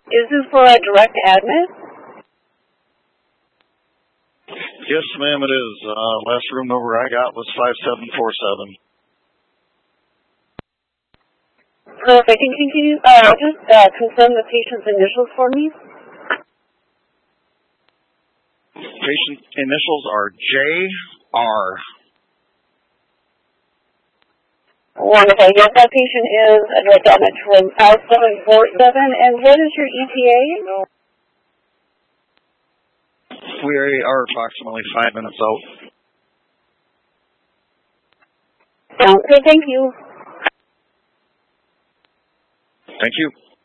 Is this for a direct admit? Yes, ma'am, it is. Last room number I got was 5747. Perfect. And can you just confirm the patient's initials for me? Patient initials are J.R. Wonderful. Yes, that patient is a direct admit from 5747. And what is your ETA? We are approximately 5 minutes out. Sounds good. Thank you. Thank you.